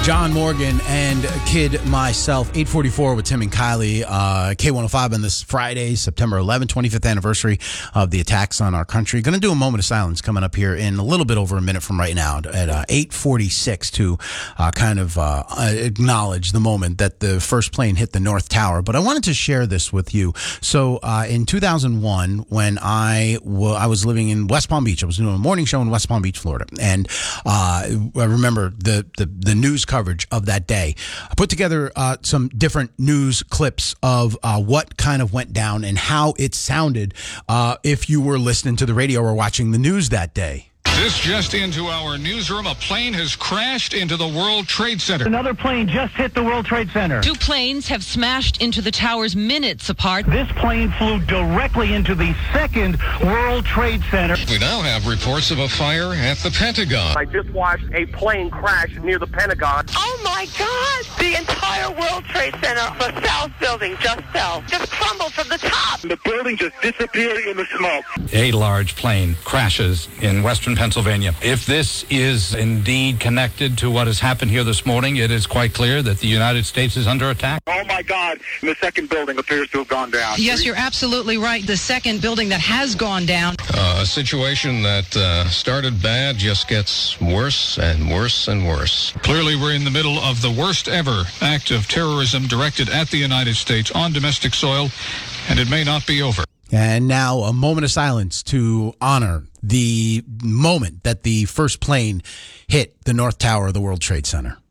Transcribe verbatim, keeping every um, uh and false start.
John Morgan and Kid Myself, eight forty-four with Tim and Kylie, uh, K one oh five on this Friday, September eleventh, twenty-fifth anniversary of the attacks on our country. Going to do a moment of silence coming up here in a little bit over a minute from right now at uh, eight forty-six to uh, kind of uh, acknowledge the moment that the first plane hit the North Tower. But I wanted to share this with you. So uh, in two thousand one, when I, w- I was living in West Palm Beach, I was doing a morning show in West Palm Beach, Florida. And uh, I remember the, the, the news coverage of that day. I put together uh, some different news clips of uh, what kind of went down and how it sounded uh, if you were listening to the radio or watching the news that day. This just into our newsroom. A plane has crashed into the World Trade Center. Another plane just hit the World Trade Center. Two planes have smashed into the towers minutes apart. This plane flew directly into the second World Trade Center. We now have reports of a fire at the Pentagon. I just watched a plane crash near the Pentagon. Oh my God! The entire World Trade Center, the South Building just fell. Just crumbled from the top. The building just disappeared in the smoke. A large plane crashes in western Pennsylvania. If this is indeed connected to what has happened here this morning, it is quite clear that the United States is under attack. Oh my God, the second building appears to have gone down. Yes, you're absolutely right. The second building that has gone down. Uh, a situation that uh, started bad just gets worse and worse and worse. Clearly, we're in the middle of the worst ever act of terrorism directed at the United States on domestic soil, and it may not be over. And now a moment of silence to honor the moment that the first plane hit the North Tower of the World Trade Center.